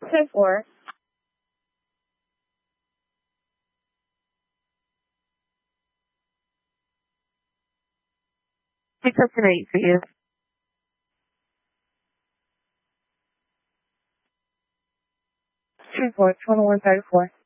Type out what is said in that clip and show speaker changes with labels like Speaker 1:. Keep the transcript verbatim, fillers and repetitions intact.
Speaker 1: ten four. Six up to eight for you. Ten four, twenty one thirty four.